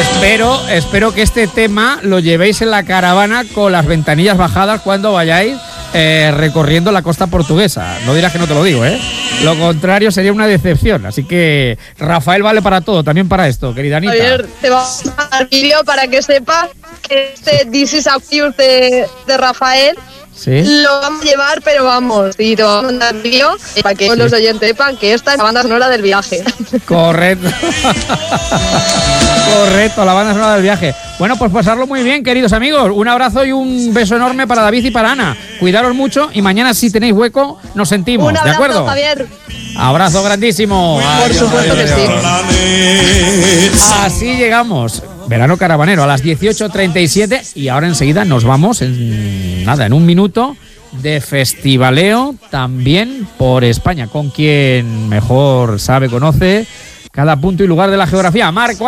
Pero espero que este tema lo llevéis en la caravana con las ventanillas bajadas cuando vayáis recorriendo la costa portuguesa. No dirás que no te lo digo, ¿eh? Lo contrario sería una decepción. Así que Rafael vale para todo, también para esto, querida Anita. Javier, te vamos a dar vídeo para que sepas que este This is a Cure de Rafael, ¿sí?, lo vamos a llevar, pero vamos, y te vamos a mandar vídeo para que los oyentes sepan que esta es la banda sonora del viaje. Correcto. Correcto, la banda sonora del viaje. Bueno, pues pasarlo muy bien, queridos amigos. Un abrazo y un beso enorme para David y para Ana. Cuidaros mucho y mañana, si tenéis hueco, nos sentimos. Un abrazo, ¿de acuerdo? Javier. Abrazo grandísimo. Por supuesto que sí. Así llegamos. Verano Caravanero a las 18:37 y ahora enseguida nos vamos en un minuto de festivaleo también por España con quien mejor sabe, conoce cada punto y lugar de la geografía. Marco